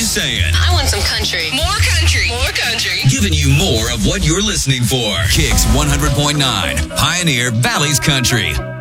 you saying? I want some country. More country. More country. Giving you more of what you're listening for. Kicks 100.9, Pioneer Valley's Country.